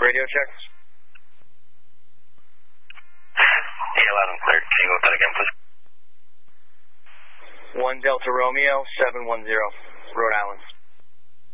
radio check. 811 cleared. Can you go with that again, please? 1 Delta Romeo, 710, Rhode Island.